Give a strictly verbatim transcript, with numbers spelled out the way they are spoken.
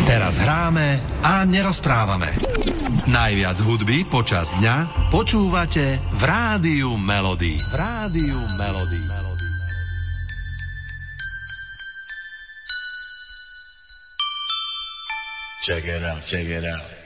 Teraz hráme a nerozprávame. Najviac hudby počas dňa počúvate v Rádiu Melody. V Rádiu Melody. Check it out, check it out.